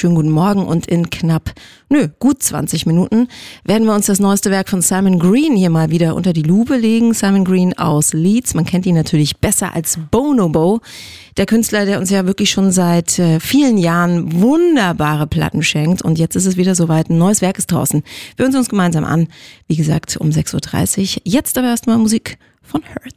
schönen guten Morgen und in gut 20 Minuten werden wir uns das neueste Werk von Simon Green hier mal wieder unter die Lupe legen. Simon Green aus Leeds, man kennt ihn natürlich besser als Bonobo, der Künstler, der uns ja wirklich schon seit vielen Jahren wunderbare Platten schenkt und jetzt ist es wieder soweit, ein neues Werk ist draußen. Wir hören es uns gemeinsam an, wie gesagt um 6.30 Uhr. Jetzt aber erstmal Musik von Hurt.